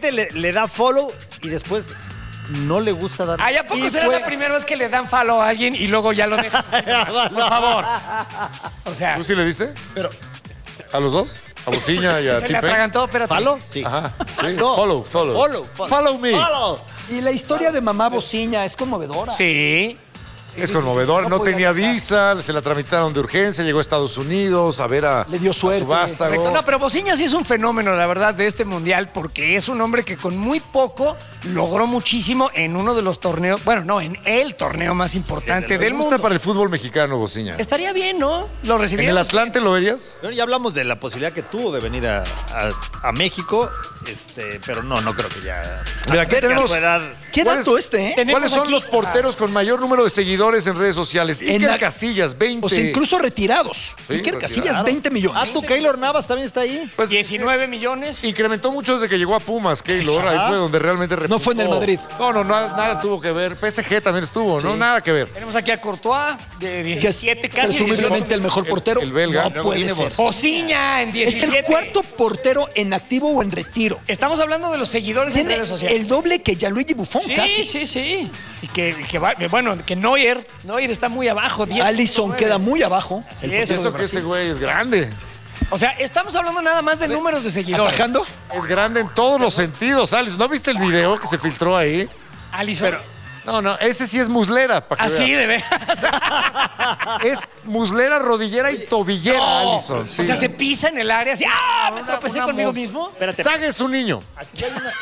repente le da follow y después no le gusta dar. ¿A poco será la primera vez que le dan follow a alguien y luego ya lo dejan? Por favor. O sea, ¿Tú sí le diste? Pero ¿A los dos? ¿A Bociña y a se le T-Pain? atragantó, espérate. ¿follow? Sí. Ajá, sí. No. Follow. Follow me. Follow. Y la historia de mamá Bociña es conmovedora. Sí. Es conmovedor, sí, no podía tenía viajar. visa, se la tramitaron de urgencia, llegó a Estados Unidos a ver a, Le dio suerte. a su vástago. Correcto. No, pero Bociña sí es un fenómeno, la verdad, de este mundial, porque es un hombre que con muy poco logró muchísimo en uno de los torneos, bueno, no, en el torneo más importante del ¿Cómo está mundo. para el fútbol mexicano, Bociña? Estaría bien, ¿no? Lo ¿En recibiría. el Atlante lo verías? Bueno, ya hablamos de la posibilidad que tuvo de venir a México, pero no creo que ya. Mira, aquí acerque a tenemos- su edad. ¿Qué ¿Cuál dato es- ¿eh? Tenemos ¿Cuáles son aquí los porteros con mayor número de seguidores en redes sociales? En Iker la- Casillas, 20. O sea, incluso retirados. Sí, Iker Casillas, retirado. 20 millones. Tu Keylor Navas también está ahí. Pues, 19 millones. incrementó mucho desde que llegó a Pumas, Keylor. Ahí fue donde realmente No fue en el repuntó. Madrid. No, nada tuvo que ver. PSG también estuvo, ¿no? Nada que ver. Tenemos aquí a Courtois, de Que es 17, casi 18. presumiblemente el mejor portero. el belga. No Luego puede tiene ser. Bociña en 17. Es el cuarto portero en activo o en retiro. Estamos hablando de los seguidores en Tiene redes sociales. el doble que Gianluigi Buffon, Sí, casi. sí. Y que Neuer está muy abajo. 10.9. Allison queda muy abajo. Sí, El eso portero Eso de que ese Brasil. güey es grande. O sea, estamos hablando nada más de números de seguidores. ¿Atajando? Es grande en todos los sentidos, Alex. ¿No viste el video que se filtró ahí? Alisson. No, ese sí es muslera, para que Así veas. de veras. Es muslera, rodillera y tobillera, No. Alisson. Sí. O sea, se pisa en el área así. Me tropecé conmigo mismo. Espérate. Saga es un niño. Aquí hay una,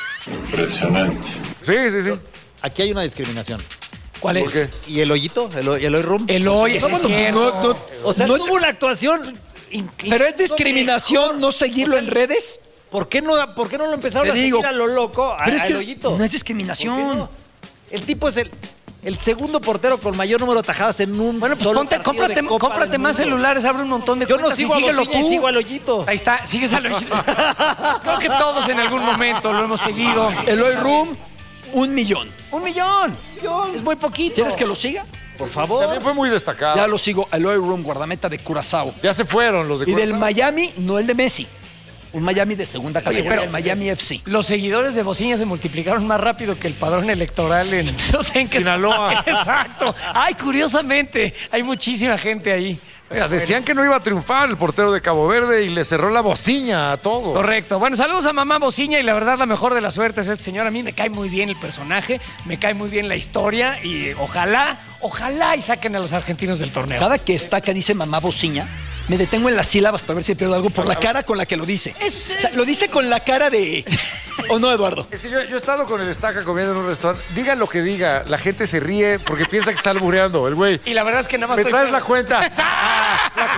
Sí. aquí hay una discriminación. ¿Cuál ¿Por es? qué? ¿Y el hoyito? ¿El Room? Eloy, ese No, es bueno, cierto. O sea, no tuvo una actuación. Pero es discriminación no seguirlo en redes. ¿Por qué no lo empezaron Te a digo, seguir a lo loco? Pero es al que hoyito. no es discriminación. ¿Por qué no? El tipo es el segundo portero con mayor número de tajadas en un Bueno, pues solo partido cómprate de Copa más del Mundo. celulares, abre un montón de Yo no cuentas sigo a y síguelo Bociña y tú. sigo al hoyito. Ahí está, sigues al hoyito. Creo que todos en algún momento lo hemos seguido. Eloy Room, 1 millón. 1 millón. Es muy poquito. ¿Quieres que lo siga? Por favor. También fue muy destacado. Ya lo sigo. Eloy Room, guardameta de Curazao. Ya se fueron los de Y del Curazao. Miami, no el de Messi. Un Miami de segunda categoría, pero- el Miami FC. Los seguidores de Bociña se multiplicaron más rápido que el padrón electoral en no sé en qué Sinaloa. Exacto. Ay, curiosamente, hay muchísima gente ahí. Oiga, decían que no iba a triunfar el portero de Cabo Verde y le cerró la bociña a todo. Correcto. Bueno, saludos a mamá Bociña y la verdad la mejor de las suertes este señor. A mí me cae muy bien el personaje, me cae muy bien la historia y ojalá y saquen a los argentinos del torneo. Cada que está que dice mamá Bociña, me detengo en las sílabas para ver si pierdo algo por la cara con la que lo dice. O sea, lo dice con la cara de... ¿O no, Eduardo? Es que yo he estado con el Estaca comiendo en un restaurante. Diga lo que diga, la gente se ríe porque piensa que está albureando el güey. Y la verdad es que nada más ¿Me estoy... traes la cuenta? ¡La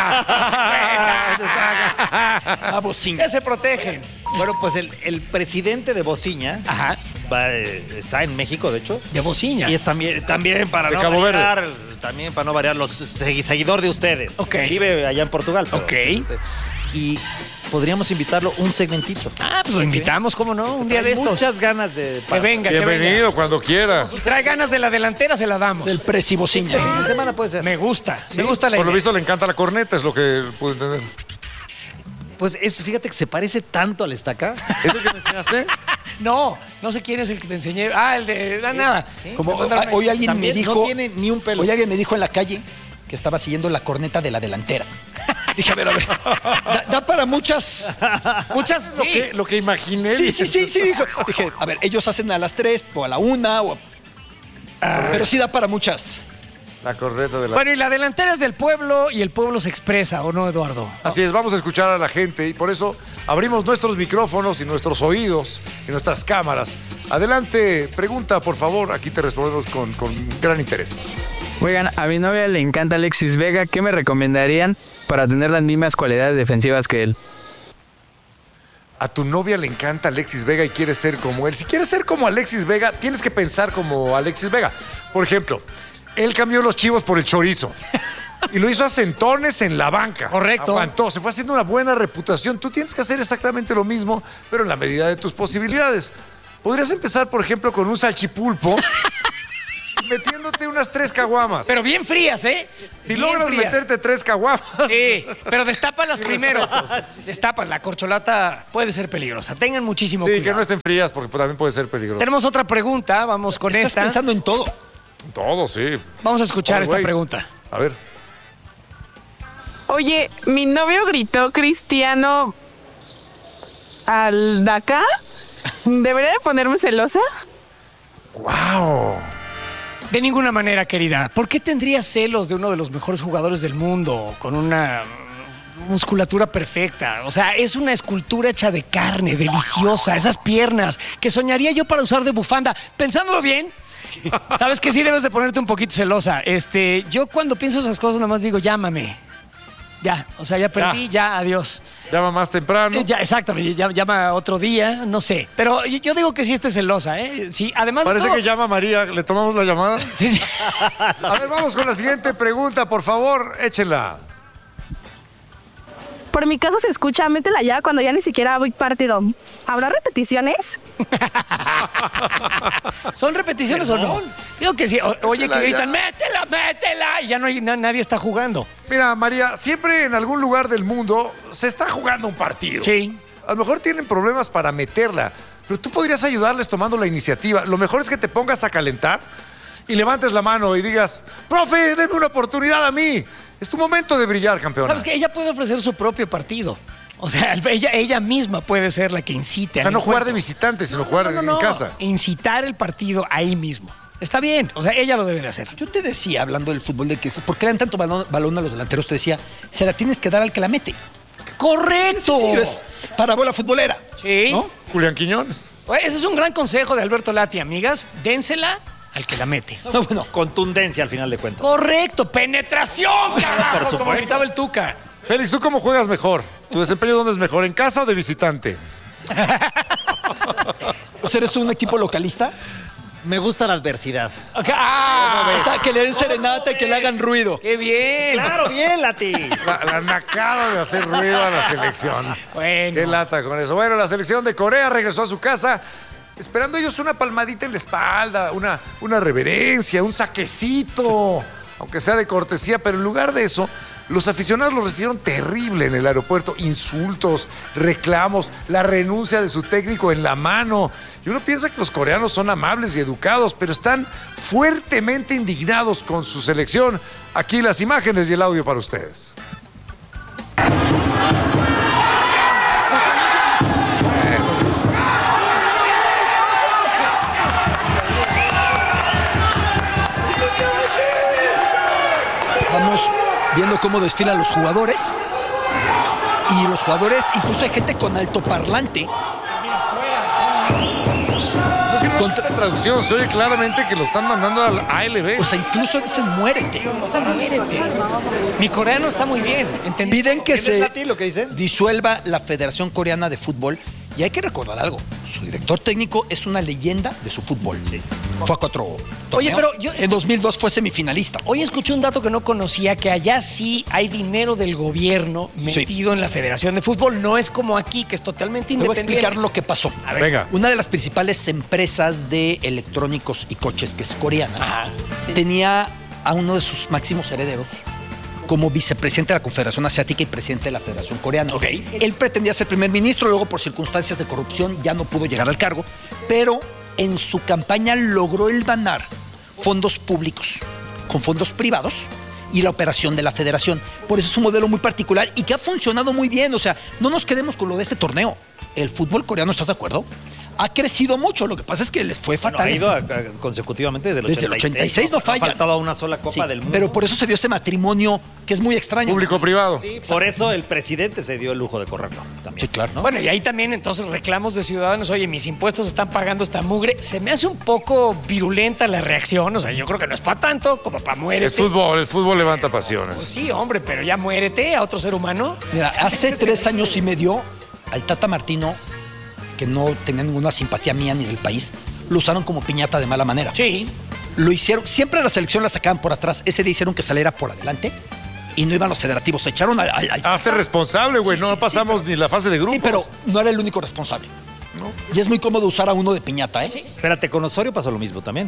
cuenta! Mamá Bociña. Ya se protegen. Bueno, pues el presidente de Bociña Ajá. está en México, de hecho. De Bociña. Y es también para De no Cabo variar, también para no variar los seguidor de ustedes. Ok. Vive allá en Portugal. pero- Ok. Y podríamos invitarlo un segmentito. Pues lo invitamos, ¿cómo no? Un día de estos. Muchas ganas de... Que venga, que Bienvenido cuando quiera. Si trae ganas de la delantera, se la damos. El Presi Bociña. Este fin de semana puede ser. Me gusta la Por lo idea. visto le encanta la corneta, es lo que pude entender. Pues fíjate que se parece tanto al Estaca. ¿Es el que me enseñaste? No sé quién es el que te enseñé. El de nada. Como hoy alguien También me dijo... no tiene ni un pelo. Hoy alguien me dijo en la calle que estaba siguiendo la corneta de la delantera. Dije, a ver. Da para muchas... Muchas, sí. Lo que imaginé. Sí. Dijo. Dije, a ver, ellos hacen a las 3 o a la 1 pero sí da para muchas. La corneta de la... Bueno, y la delantera es del pueblo y el pueblo se expresa, ¿o no, Eduardo? Así es, vamos a escuchar a la gente y por eso abrimos nuestros micrófonos y nuestros oídos y nuestras cámaras. Adelante, pregunta, por favor. Aquí te respondemos con gran interés. Oigan, a mi novia le encanta Alexis Vega. ¿Qué me recomendarían para tener las mismas cualidades defensivas que él? A tu novia le encanta Alexis Vega y quieres ser como él. Si quieres ser como Alexis Vega, tienes que pensar como Alexis Vega. Por ejemplo, él cambió los chivos por el chorizo. Y lo hizo a centones en la banca. Correcto. Aguantó, se fue haciendo una buena reputación. Tú tienes que hacer exactamente lo mismo, pero en la medida de tus posibilidades. Podrías empezar, por ejemplo, con un salchipulpo metiéndote unas 3 caguamas. Pero bien frías, ¿eh? Si Bien logras frías. meterte 3 caguamas. Sí, pero destápalas primero. Destapan, la corcholata puede ser peligrosa. Tengan muchísimo Sí, cuidado. que no estén frías porque también puede ser peligroso. Tenemos otra pregunta, vamos con Estás esta. pensando en todo. Todo, sí. Vamos a escuchar Oye, esta güey. pregunta. A ver. Oye, mi novio gritó Cristiano al Dakar. ¿Debería de ponerme celosa? ¡Wow! De ninguna manera, querida. ¿Por qué tendrías celos de uno de los mejores jugadores del mundo con una musculatura perfecta? O sea, es una escultura hecha de carne, deliciosa, esas piernas que soñaría yo para usar de bufanda. Pensándolo bien, sabes que sí debes de ponerte un poquito celosa. Yo cuando pienso esas cosas nada más digo, llámame. Ya, o sea, ya perdí, ya adiós. Llama más temprano. Ya, exactamente, llama otro día, no sé. Pero yo digo que sí esté celosa, ¿eh? Sí, además de Parece todo- que llama María. ¿Le tomamos la llamada? Sí, sí. A ver, vamos con la siguiente pregunta, por favor. Échenla. Por mi caso se escucha, métela ya cuando ya ni siquiera voy partido. ¿Habrá repeticiones? ¿Son repeticiones o no? Digo que sí. Oye, Métela que gritan, ya. métela, métela. Y ya no hay, nadie está jugando. Mira, María, siempre en algún lugar del mundo se está jugando un partido. Sí. A lo mejor tienen problemas para meterla, pero tú podrías ayudarles tomando la iniciativa. Lo mejor es que te pongas a calentar y levantes la mano y digas, profe, deme una oportunidad a mí. Es tu momento de brillar, campeona. ¿Sabes que ella puede ofrecer su propio partido? O sea, ella misma puede ser la que incite. O sea, no jugar de visitante, sino jugar en casa. Incitar el partido ahí mismo. Está bien. O sea, ella lo debe de hacer. Yo te decía, hablando del fútbol, de que ¿por qué le dan tanto balón a los delanteros? Te decía, se la tienes que dar al que la mete. ¡Correcto! Sí, es parábola futbolera. Sí. ¿No? Julián Quiñones. Oye, ese es un gran consejo de Alberto Lati, amigas. Dénsela al que la mete. No, bueno, Contundencia al final de cuentas. Correcto, penetración, carajo, supuesto. como gritaba el Tuca. Félix, ¿tú cómo juegas mejor? ¿Tu desempeño dónde es mejor, en casa o de visitante? o sea, eres un equipo localista. Me gusta la adversidad. ¡Ah! O sea, que le den serenata y que le hagan ruido. ¡Qué bien! Claro, bien, Lati. La nacada de hacer ruido a la selección. Bueno. Qué lata con eso. Bueno, la selección de Corea regresó a su casa esperando ellos una palmadita en la espalda, una reverencia, un saquecito, aunque sea de cortesía, pero en lugar de eso, los aficionados lo recibieron terrible en el aeropuerto. Insultos, reclamos, la renuncia de su técnico en la mano. Y uno piensa que los coreanos son amables y educados, pero están fuertemente indignados con su selección. Aquí las imágenes y el audio para ustedes. Vamos viendo cómo desfilan los jugadores. Y los jugadores, incluso hay gente con altoparlante. Contra traducción, se oye claramente que lo están mandando al ALB. O sea, incluso dicen muérete. Muérete. Mi coreano está muy bien. ¿Entendí? Piden que ¿Entiendes, se Lati, lo que dicen? disuelva la Federación Coreana de Fútbol. Y hay que recordar algo. Su director técnico es una leyenda de su fútbol. Fue a 4 torneos. Oye, pero yo- En 2002 fue semifinalista. Hoy escuché un dato que no conocía, que allá sí hay dinero del gobierno metido en la Federación de Fútbol. No es como aquí, que es totalmente Te voy a independiente. explicar lo que pasó. A ver. Venga. Una de las principales empresas de electrónicos y coches, que es coreana, Ajá. tenía a uno de sus máximos herederos como vicepresidente de la Confederación Asiática y presidente de la Federación Coreana. Ok. Él pretendía ser primer ministro, luego por circunstancias de corrupción ya no pudo llegar al cargo, pero en su campaña logró ganar fondos públicos con fondos privados y la operación de la federación. Por eso es un modelo muy particular y que ha funcionado muy bien. O sea, no nos quedemos con lo de este torneo. El fútbol coreano, ¿estás de acuerdo? Ha crecido mucho. Lo que pasa es que les fue Bueno, fatal. ha ido consecutivamente desde el 86. no falla. Ha faltado una sola Copa Sí, del Mundo. pero por eso se dio ese matrimonio que es muy extraño. Público-privado. Sí, por eso el presidente se dio el lujo de correrlo también. Sí, claro. ¿no? Bueno, y ahí también entonces reclamos de ciudadanos, oye, mis impuestos están pagando esta mugre. Se me hace un poco virulenta la reacción, o sea, yo creo que no es para tanto, como para muérete. El fútbol levanta pasiones. Pues sí, hombre, pero ya muérete a otro ser humano. Mira, hace 3 años y medio, al Tata Martino, que no tenía ninguna simpatía mía ni del país, lo usaron como piñata de mala manera. Sí. Lo hicieron, siempre a la selección la sacaban por atrás. Ese día hicieron que saliera por adelante y no iban los federativos. Se echaron al Hazte responsable, güey. Sí, no sí, pasamos sí, ni la fase de grupos. Sí, pero no era el único responsable. Y es muy cómodo usar a uno de piñata, ¿eh? Sí. Espérate, con Osorio pasó lo mismo también.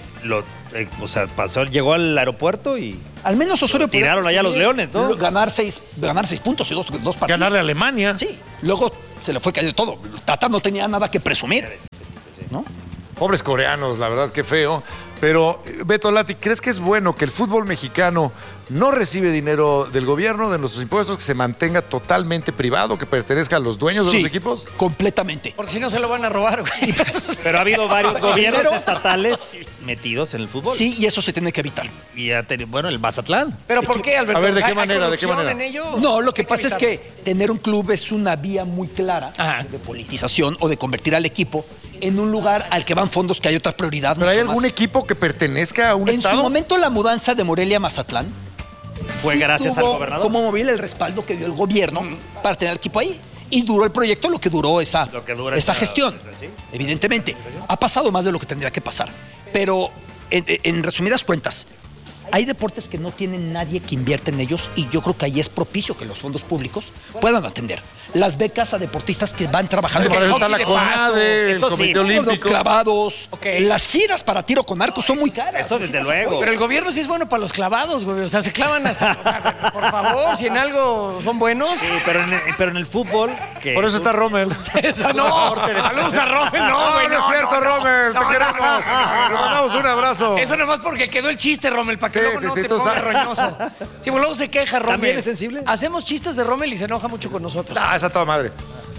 O sea, llegó al aeropuerto y Al menos Osorio podía tiraron allá a los Leones, ¿no? ganar seis puntos y dos partidos. Ganarle a Alemania. Sí. Luego se le fue cayendo todo. Tata no tenía nada que presumir, ¿no? Pobres coreanos, la verdad, qué feo. Pero, Beto Lati, ¿crees que es bueno que el fútbol mexicano no recibe dinero del gobierno, de nuestros impuestos, que se mantenga totalmente privado, que pertenezca a los dueños de Sí, los equipos? completamente. Porque si no se lo van a robar, güey. Pero ha habido varios gobiernos Primero- estatales metidos en el fútbol. Sí, y eso se tiene que evitar. Y bueno, el Mazatlán. ¿Pero por qué, Alberto? A ver, ¿de qué ¿Hay manera, de qué corrupción manera? en ello? No, lo que Hay pasa es evitarlo. que tener un club es una vía muy clara Ajá. de politización o de convertir al equipo en un lugar al que van fondos que hay otra prioridad. ¿Pero hay mucho algún más. equipo que pertenezca a un En estado? su momento la mudanza de Morelia a Mazatlán Fue gracias al tuvo gobernador. como móvil el respaldo que dio el gobierno para tener al equipo ahí. Y duró el proyecto lo que duró esa esa gestión. sí. Evidentemente. Ha pasado más de lo que tendría que pasar. Pero en resumidas cuentas, hay deportes que no tienen nadie que invierta en ellos y yo creo que ahí es propicio que los fondos públicos puedan atender. Las becas a deportistas que van trabajando. Para eso está hockey la de pasto, CONADE, el eso sí, Comité ¿no? Olímpico. Clavados. Ok. Las giras para tiro con arco son muy caras. Eso desde luego. Pero el gobierno sí es bueno para los clavados, güey. O sea, se clavan hasta... o sea, por favor, si en algo son buenos... Sí, pero en el fútbol. Que Por eso está Rommel. Esa no. Saludos a Rommel. No, güey, no es cierto, Rommel. Te No, no, queremos. no. Le mandamos un abrazo. Eso nomás porque quedó el chiste, Rommel, para que Sí, luego sí, no sí, te tú pongas sabes. roñoso. Sí, pues luego se queja, Rommel. ¿También es sensible? Hacemos chistes de Rommel y se enoja mucho con nosotros. Ah, esa toda madre.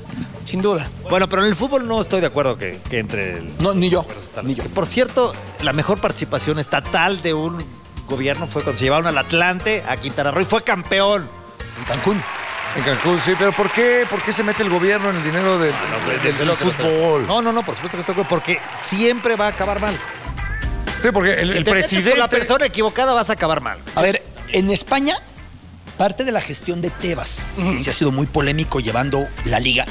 Sin duda. Bueno, pero en el fútbol no estoy de acuerdo que entre el. No, ni yo. Ni yo. Por cierto, la mejor participación estatal de un gobierno fue cuando se llevaron al Atlante a Quintana Roo y fue campeón. En Cancún. En Cancún, sí. Pero ¿por qué se mete el gobierno en el dinero del Desde luego que no estoy- fútbol? No, por supuesto que estoy de acuerdo, porque siempre va a acabar mal. Sí, porque el Si te metes presidente... con la persona equivocada vas a acabar mal. A ver, en España, parte de la gestión de Tebas, que se ha sido muy polémico llevando la liga,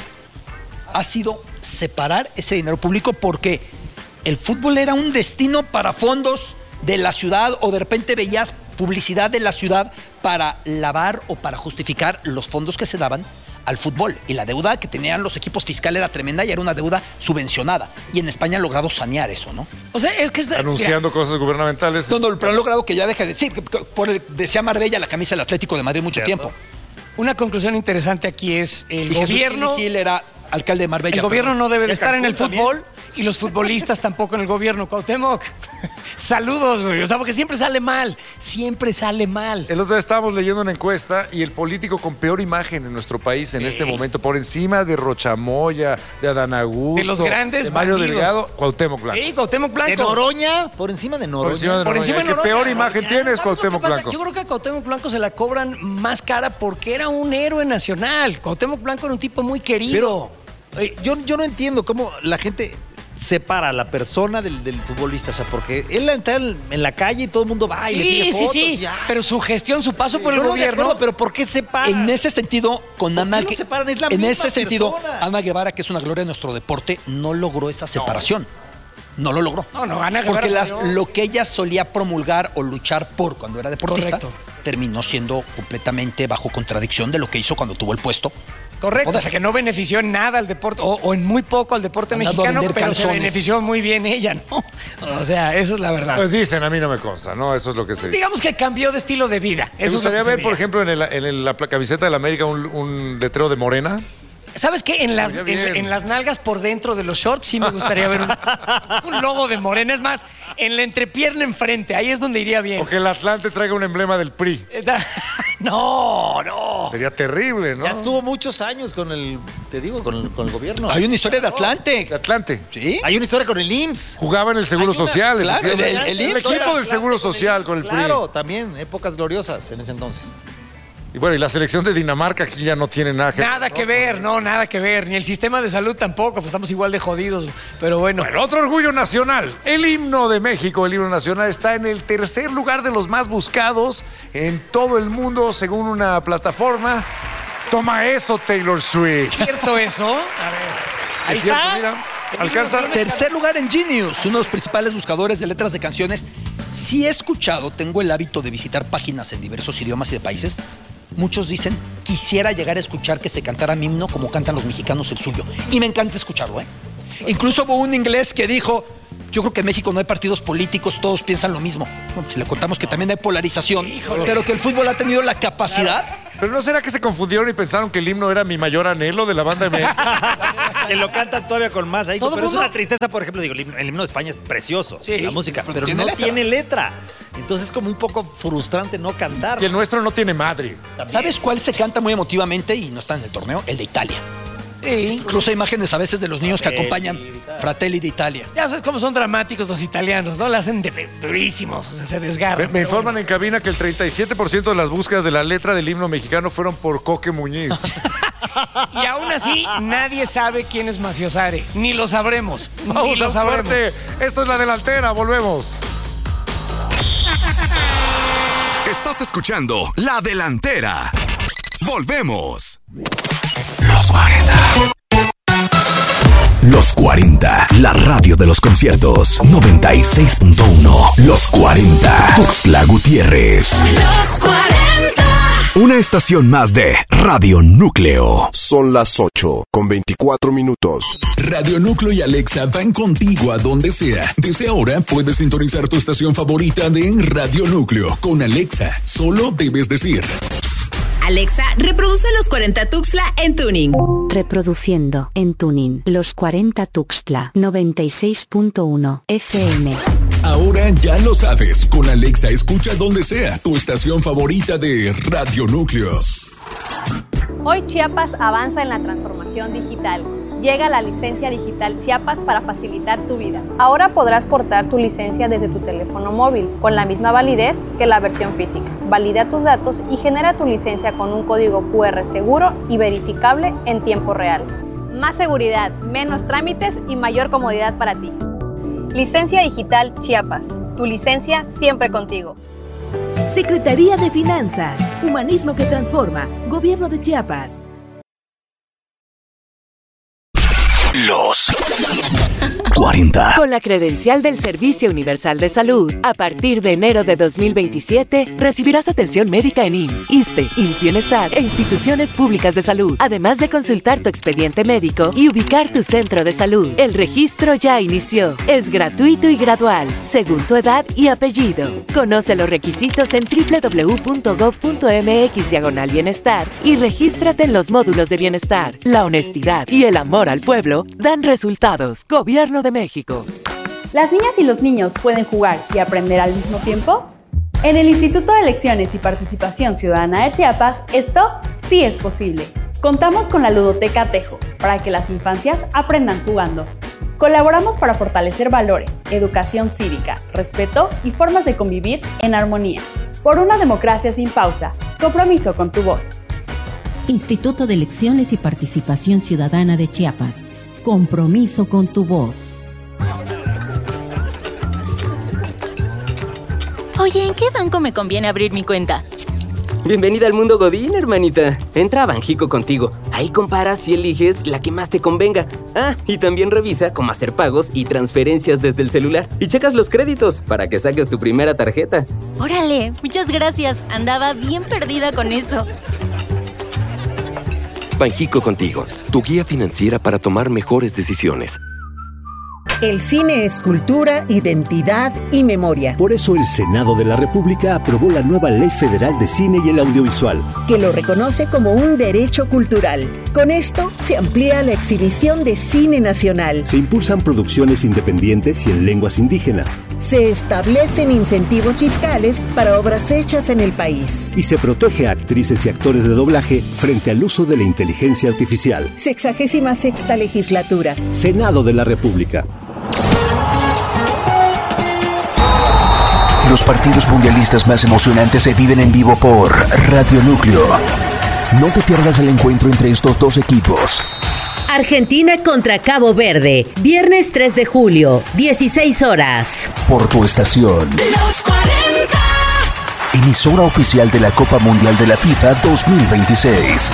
ha sido separar ese dinero público porque el fútbol era un destino para fondos de la ciudad o de repente veías publicidad de la ciudad para lavar o para justificar los fondos que se daban al fútbol. Y la deuda que tenían los equipos fiscales era tremenda y era una deuda subvencionada. Y en España han logrado sanear eso, ¿no? O sea, es que... Anunciando cosas gubernamentales. No, pero han logrado que ya deje de... Sí, decía Marbella la camisa del Atlético de Madrid mucho Cierto. tiempo. Una conclusión interesante aquí es el Y Jesús gobierno... Gil era alcalde de Marbella. El gobierno perdón. no debe de ¿Y estar en el Cancún fútbol y los futbolistas tampoco en el gobierno. Cuauhtémoc, saludos, güey. O sea, porque siempre sale mal. Siempre sale mal. El otro día estábamos leyendo una encuesta y el político con peor imagen en nuestro país en este momento, por encima de Rochamoya, de Adán Augusto, De los grandes de Mario bandidos. Delgado, Cuauhtémoc Blanco. Sí, Cuauhtémoc Blanco. De Noroña, por encima de Noroña. Por encima de Por encima de ¿Qué Noroña. peor imagen tienes, ¿Sabes lo que Cuauhtémoc pasa? Blanco? Yo creo que a Cuauhtémoc Blanco se la cobran más cara porque era un héroe nacional. Cuauhtémoc Blanco era un tipo muy querido. Yo no entiendo cómo la gente separa a la persona del futbolista. O sea, porque él está en la calle y todo el mundo va y le pide fotos. Sí. ya. Pero su gestión, su paso por el Yo no de gobierno... acuerdo, pero ¿por qué separa? En ese sentido, con ¿Por Ana... qué lo separan? Es la en misma ese sentido, persona. Ana Guevara, que es una gloria de nuestro deporte, no logró esa separación. No lo logró. No, Ana Guevara Porque salió- lo que ella solía promulgar o luchar por cuando era deportista, Correcto. terminó siendo completamente bajo contradicción de lo que hizo cuando tuvo el puesto. Correcto, Joder. o sea que no benefició en nada al deporte, o en muy poco al deporte Andando a mexicano, vender pero se calzones. benefició muy bien ella, ¿no? O sea, esa es la verdad. Pues dicen, a mí no me consta, ¿no? Eso es lo que se dice. Digamos que cambió de estilo de vida. ¿Te Eso es lo gustaría que se ver, por veía. ejemplo, en la camiseta de la América un letrero de Morena? ¿Sabes qué? En las, Estaría bien. en las nalgas por dentro de los shorts sí me gustaría ver un logo de Morena. Es más, en la entrepierna enfrente, ahí es donde iría bien. O que el Atlante traiga un emblema del PRI. No. Sería terrible, ¿no? Ya estuvo muchos años con el gobierno. Hay una historia de Atlante. De Atlante. ¿Sí? Hay una historia con el IMSS. Jugaba en el Seguro Hay una- Social. claro, efectivamente. el el IMSS. equipo del Seguro Social con el PRI. Claro, también, épocas gloriosas en ese entonces. Y bueno, y la selección de Dinamarca aquí ya no tiene nada que Nada que ver, no, nada que ver. Ni el sistema de salud tampoco, pues estamos igual de jodidos. Pero bueno. Bueno, otro orgullo nacional. El himno de México, el himno nacional, está en el tercer lugar de los más buscados en todo el mundo, según una plataforma. Toma eso, Taylor Swift. ¿Es cierto eso? A ver. Ahí Es cierto, está. mira. Alcanza. Tercer lugar en Genius, uno de los principales buscadores de letras de canciones. Sí he escuchado, tengo el hábito de visitar páginas en diversos idiomas y de países, muchos dicen, quisiera llegar a escuchar que se cantara mi himno como cantan los mexicanos el suyo. Y me encanta escucharlo, ¿eh? Incluso hubo un inglés que dijo, yo creo que en México no hay partidos políticos, todos piensan lo mismo. Bueno, pues le contamos que también hay polarización, pero que el fútbol ha tenido la capacidad. ¿Pero no será que se confundieron y pensaron que el himno era mi mayor anhelo de la banda MX? Que lo cantan todavía con más ahí. ¿Todo Pero es mundo? una tristeza, por ejemplo, digo, el himno de España es precioso, Sí, la música, pero tiene no letra. tiene letra. Entonces es como un poco frustrante no cantar. Y el nuestro no tiene madre. ¿Sabes cuál se canta muy emotivamente y no está en el torneo? El de Italia. Sí. Incluso hay imágenes a veces de los niños que acompañan Fratelli d'Italia. Ya sabes cómo son dramáticos los italianos, ¿no? La hacen durísimos, o sea, se desgarran. Me informan en cabina que el 37% de las búsquedas de la letra del himno mexicano fueron por Coque Muñiz. Y aún así, nadie sabe quién es Maciosare. Ni lo sabremos. Ni Vamos lo a sabremos. fuerte. Esto es La Delantera. Volvemos. Estás escuchando La Delantera. Volvemos. Los 40. Los 40, la radio de los conciertos. 96.1. Los 40. Tuxtla Gutiérrez. Los 40. Una estación más de Radio Núcleo. Son las 8:24. Radio Núcleo y Alexa van contigo a donde sea. Desde ahora puedes sintonizar tu estación favorita de Radio Núcleo. Con Alexa, solo debes decir: Alexa, reproduce Los 40 Tuxtla en tuning. Reproduciendo en tuning Los 40 Tuxtla 96.1 FM. Ahora ya lo sabes. Con Alexa escucha donde sea tu estación favorita de Radio Núcleo. Hoy Chiapas avanza en la transformación digital. Llega la licencia digital Chiapas para facilitar tu vida. Ahora podrás portar tu licencia desde tu teléfono móvil, con la misma validez que la versión física. Valida tus datos y genera tu licencia con un código QR seguro y verificable en tiempo real. Más seguridad, menos trámites y mayor comodidad para ti. Licencia digital Chiapas. Tu licencia siempre contigo. Secretaría de Finanzas. Humanismo que transforma. Gobierno de Chiapas. Los 40. Con la credencial del Servicio Universal de Salud, a partir de enero de 2027, recibirás atención médica en IMSS, ISSSTE, IMSS Bienestar e instituciones públicas de salud, además de consultar tu expediente médico y ubicar tu centro de salud. El registro ya inició. Es gratuito y gradual, según tu edad y apellido. Conoce los requisitos en www.gov.mx/bienestar y regístrate en los módulos de bienestar. La honestidad y el amor al pueblo dan resultados. Gobierno de México. ¿Las niñas y los niños pueden jugar y aprender al mismo tiempo? En el Instituto de Elecciones y Participación Ciudadana de Chiapas, esto sí es posible. Contamos con la Ludoteca Tejo para que las infancias aprendan jugando. Colaboramos para fortalecer valores, educación cívica, respeto y formas de convivir en armonía. Por una democracia sin pausa, compromiso con tu voz. Instituto de Elecciones y Participación Ciudadana de Chiapas. Compromiso con tu voz. Oye, ¿en qué banco me conviene abrir mi cuenta? Bienvenida al mundo Godín, hermanita. Entra a Banjico Contigo. Ahí comparas y eliges la que más te convenga. Ah, y también revisa cómo hacer pagos y transferencias desde el celular. Y checas los créditos para que saques tu primera tarjeta. Órale, muchas gracias. Andaba bien perdida con eso. Banjico Contigo, tu guía financiera para tomar mejores decisiones. El cine es cultura, identidad y memoria. Por eso el Senado de la República aprobó la nueva Ley Federal de Cine y el Audiovisual, que lo reconoce como un derecho cultural. Con esto se amplía la exhibición de cine nacional. Se impulsan producciones independientes y en lenguas indígenas. Se establecen incentivos fiscales para obras hechas en el país. Y se protege a actrices y actores de doblaje frente al uso de la inteligencia artificial. 66ª legislatura. Senado de la República. Los partidos mundialistas más emocionantes se viven en vivo por Radio Núcleo. No te pierdas el encuentro entre estos dos equipos. Argentina contra Cabo Verde, viernes 3 de julio, 16 horas. Por tu estación. Los 40. Emisora oficial de la Copa Mundial de la FIFA 2026.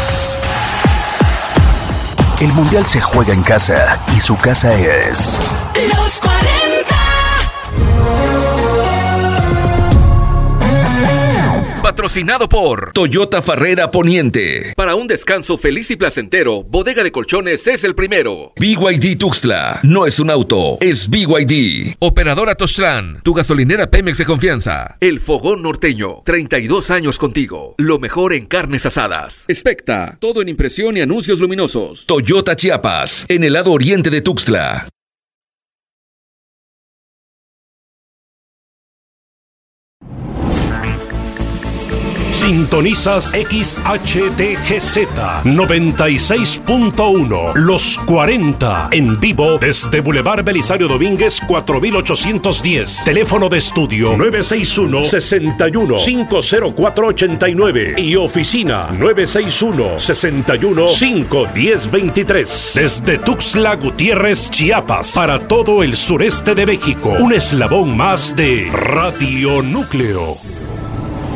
El Mundial se juega en casa y su casa es... Los 40. Patrocinado por Toyota Farrera Poniente. Para un descanso feliz y placentero, Bodega de Colchones es el primero. BYD Tuxtla. No es un auto, es BYD. Operadora Toztlán. Tu gasolinera Pemex de confianza. El Fogón Norteño. 32 años contigo. Lo mejor en carnes asadas. Expecta. Todo en impresión y anuncios luminosos. Toyota Chiapas. En el lado oriente de Tuxtla. Sintonizas XHTGZ 96.1 Los 40 en vivo desde Boulevard Belisario Domínguez 4810. Teléfono de estudio 961-61-50489 y oficina 961-61-51023. Desde Tuxtla Gutiérrez, Chiapas, para todo el sureste de México. Un eslabón más de Radio Núcleo.